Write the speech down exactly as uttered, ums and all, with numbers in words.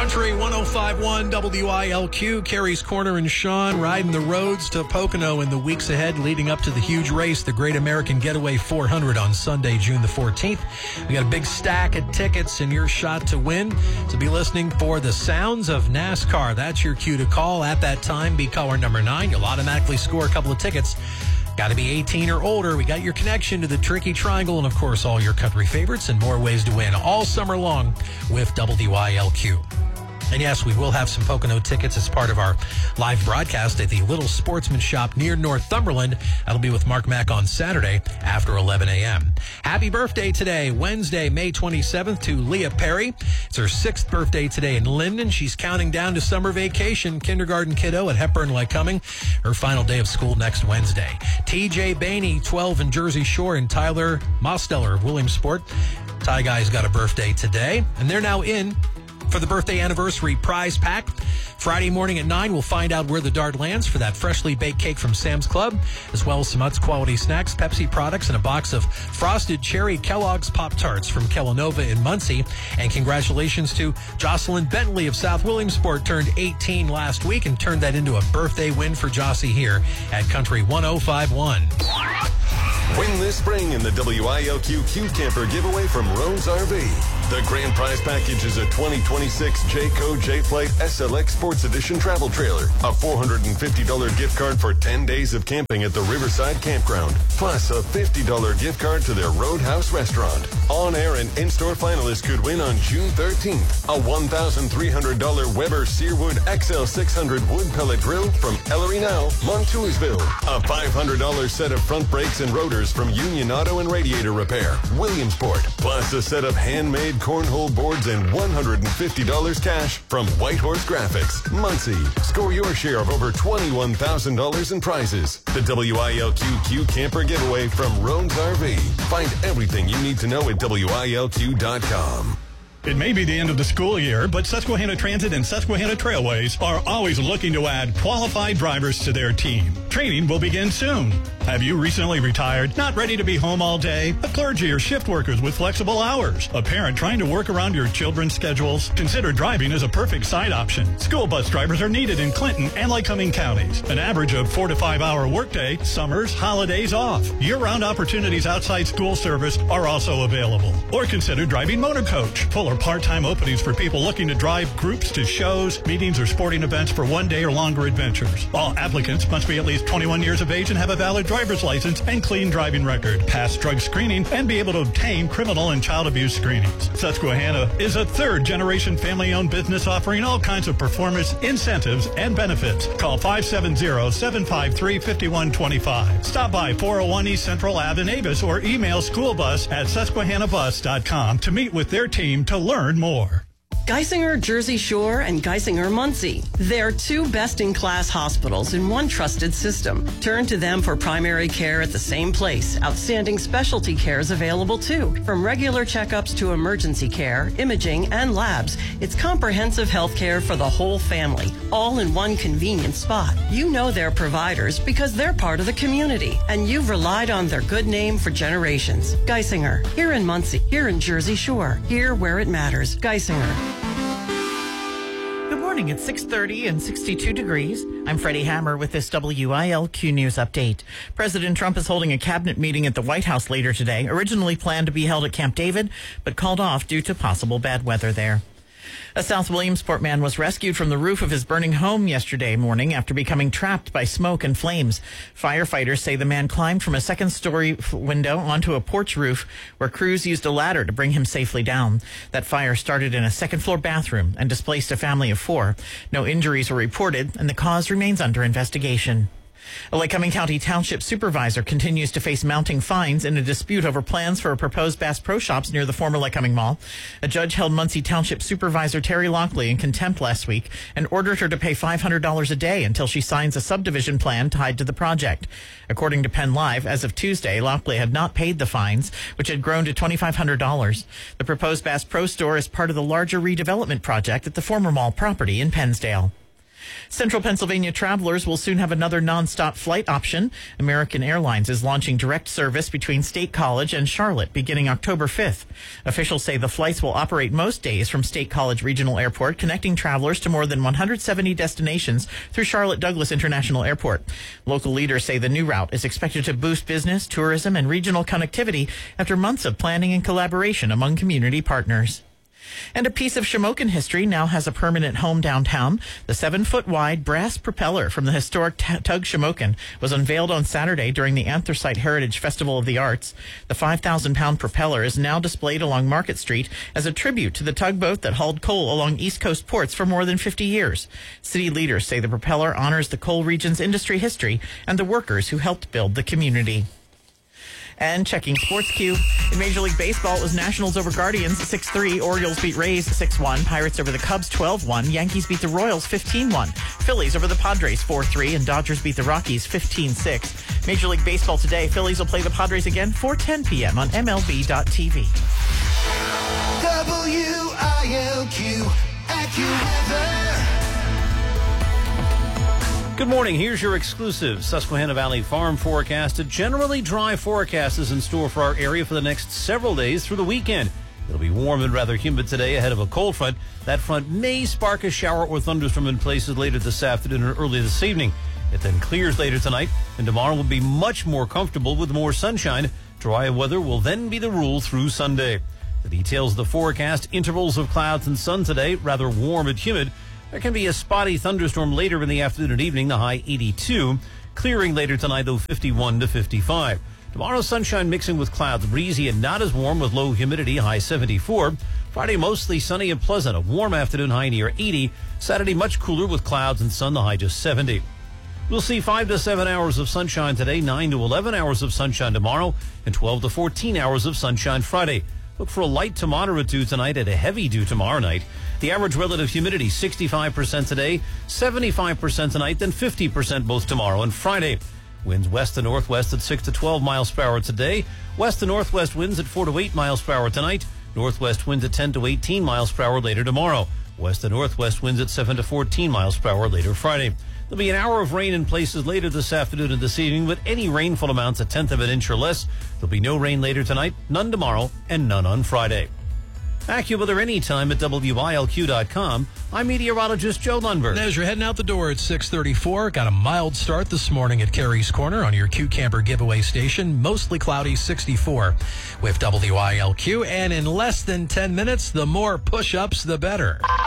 Country one oh five point one W I L Q, Carrie's Corner and Sean riding the roads to Pocono in the weeks ahead leading up to the huge race, the Great American Getaway four hundred on Sunday, June the fourteenth. We got a big stack of tickets and your shot to win. So be listening for the sounds of NASCAR. That's your cue to call. At that time, be caller number nine. You'll automatically score a couple of tickets. Got to be eighteen or older. We got your connection to the Tricky Triangle and, of course, all your country favorites and more ways to win all summer long with W I L Q. And yes, we will have some Pocono tickets as part of our live broadcast at the Little Sportsman Shop near Northumberland. That'll be with Mark Mack on Saturday after eleven a.m. Happy birthday today, Wednesday, May twenty-seventh, to Leah Perry. It's her sixth birthday today in Linden. She's counting down to summer vacation. Kindergarten kiddo at Hepburn-Lycoming. Her final day of school next Wednesday. T J Bainey, twelve in Jersey Shore, and Tyler Mosteller of Williamsport. Ty Guy's got a birthday today, and they're now in for the birthday anniversary prize pack. Friday morning at nine, we'll find out where the dart lands for that freshly baked cake from Sam's Club, as well as some Utz quality snacks, Pepsi products, and a box of frosted cherry Kellogg's Pop-Tarts from Kellanova in Muncie. And congratulations to Jocelyn Bentley of South Williamsport, turned eighteen last week and turned that into a birthday win for Jossie here at Country one oh five point one. Win this spring in the W I L Q Q Camper giveaway from Roan's R V. The grand prize package is a twenty twenty-six Jayco J-Flight S L X Sports Edition travel trailer, a four hundred fifty dollars gift card for ten days of camping at the Riverside Campground, plus a fifty dollars gift card to their Roadhouse restaurant. On-air and in-store finalists could win on June thirteenth a one thousand three hundred dollars Weber Searwood X L six hundred wood pellet grill from Ellery Now, Montoursville, a five hundred dollars set of front brakes and rotors from Union Auto and Radiator Repair, Williamsport, plus a set of handmade cornhole boards and one hundred fifty dollars cash from Whitehorse Graphics, Muncie. Score your share of over twenty-one thousand dollars in prizes. The W I L Q Q Camper giveaway from Roan's R V. Find everything you need to know at W I L Q dot com. It may be the end of the school year, but Susquehanna Transit and Susquehanna Trailways are always looking to add qualified drivers to their team. Training will begin soon. Have you recently retired, not ready to be home all day? A clergy or shift workers with flexible hours? A parent trying to work around your children's schedules? Consider driving as a perfect side option. School bus drivers are needed in Clinton and Lycoming counties. An average of four to five hour workday, summers, holidays off. Year-round opportunities outside school service are also available. Or consider driving motor coach. Full or part-time openings for people looking to drive groups to shows, meetings, or sporting events for one day or longer adventures. All applicants must be at least twenty-one years of age and have a valid driver's license and clean driving record, pass drug screening, and be able to obtain criminal and child abuse screenings. Susquehanna is a third-generation family-owned business offering all kinds of performance, incentives, and benefits. Call five seven zero, seven five three, five one two five. Stop by four oh one East Central Ave in Avis or email schoolbus at susquehanna bus dot com to meet with their team to learn more. Geisinger Jersey Shore and Geisinger Muncie. They're two best-in-class hospitals in one trusted system. Turn to them for primary care at the same place. Outstanding specialty care is available too. From regular checkups to emergency care, imaging, and labs, it's comprehensive health care for the whole family, all in one convenient spot. You know their providers because they're part of the community, and you've relied on their good name for generations. Geisinger, here in Muncie, here in Jersey Shore, here where it matters. Geisinger. Good morning. It's six thirty and sixty-two degrees. I'm Freddie Hammer with this W I L Q News update. President Trump is holding a cabinet meeting at the White House later today, originally planned to be held at Camp David, but called off due to possible bad weather there. A South Williamsport man was rescued from the roof of his burning home yesterday morning after becoming trapped by smoke and flames. Firefighters say the man climbed from a second-story window onto a porch roof where crews used a ladder to bring him safely down. That fire started in a second-floor bathroom and displaced a family of four. No injuries were reported, and the cause remains under investigation. A Lycoming County Township supervisor continues to face mounting fines in a dispute over plans for a proposed Bass Pro Shops near the former Lycoming Mall. A judge held Muncie Township Supervisor Terry Lockley in contempt last week and ordered her to pay five hundred dollars a day until she signs a subdivision plan tied to the project. According to Penn Live, as of Tuesday, Lockley had not paid the fines, which had grown to twenty-five hundred dollars. The proposed Bass Pro store is part of the larger redevelopment project at the former mall property in Pennsdale. Central Pennsylvania travelers will soon have another nonstop flight option. American Airlines is launching direct service between State College and Charlotte beginning October fifth. Officials say the flights will operate most days from State College Regional Airport, connecting travelers to more than one hundred seventy destinations through Charlotte Douglas International Airport. Local leaders say the new route is expected to boost business, tourism, and regional connectivity after months of planning and collaboration among community partners. And a piece of Shamokin history now has a permanent home downtown. The seven-foot-wide brass propeller from the historic t- Tug Shamokin was unveiled on Saturday during the Anthracite Heritage Festival of the Arts. The five thousand pound propeller is now displayed along Market Street as a tribute to the tugboat that hauled coal along East Coast ports for more than fifty years. City leaders say the propeller honors the coal region's industry history and the workers who helped build the community. And checking Sports Q. In Major League Baseball, it was Nationals over Guardians six three. Orioles beat Rays six one. Pirates over the Cubs twelve one. Yankees beat the Royals fifteen one. Phillies over the Padres four three. And Dodgers beat the Rockies fifteen six. Major League Baseball today. Phillies will play the Padres again four ten p.m. on M L B dot T V. W I L Q AccuWeather. Good morning. Here's your exclusive Susquehanna Valley Farm forecast. A generally dry forecast is in store for our area for the next several days through the weekend. It'll be warm and rather humid today ahead of a cold front. That front may spark a shower or thunderstorm in places later this afternoon or early this evening. It then clears later tonight, and tomorrow will be much more comfortable with more sunshine. Dry weather will then be the rule through Sunday. The details of the forecast: intervals of clouds and sun today, rather warm and humid. There can be a spotty thunderstorm later in the afternoon and evening, the high eighty-two. Clearing later tonight, though, fifty-one to fifty-five. Tomorrow, sunshine mixing with clouds, breezy and not as warm with low humidity, high seventy-four. Friday, mostly sunny and pleasant, a warm afternoon, high near eighty. Saturday, much cooler with clouds and sun, the high just seventy. We'll see five to seven hours of sunshine today, nine to eleven hours of sunshine tomorrow, and twelve to fourteen hours of sunshine Friday. Look for a light to moderate dew tonight and a heavy dew tomorrow night. The average relative humidity, sixty-five percent today, seventy-five percent tonight, then fifty percent both tomorrow and Friday. Winds west to northwest at six to twelve miles per hour today. West to northwest winds at four to eight miles per hour tonight. Northwest winds at ten to eighteen miles per hour later tomorrow. West to northwest winds at seven to fourteen miles per hour later Friday. There'll be an hour of rain in places later this afternoon and this evening, with any rainfall amounts a tenth of an inch or less. There'll be no rain later tonight, none tomorrow, and none on Friday. AccuWeather anytime at W I L Q dot com. I'm meteorologist Joe Lundberg. And as you're heading out the door at six thirty-four, got a mild start this morning at Carey's Corner on your Q Camper giveaway station. Mostly cloudy, sixty-four with W I L Q. And in less than ten minutes, the more push-ups, the better.